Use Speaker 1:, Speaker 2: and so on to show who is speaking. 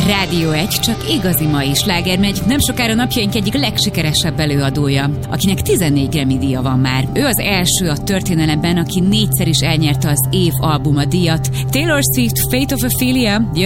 Speaker 1: Rádió 1 csak igazi mai sláger megy, nem sokára napjaink egyik legsikeresebb előadója, akinek 14 Grammy-díja van már. Ő az első a történelemben, aki 4-szer is elnyerte az év albuma díjat. Taylor Swift, Fate of Ophelia,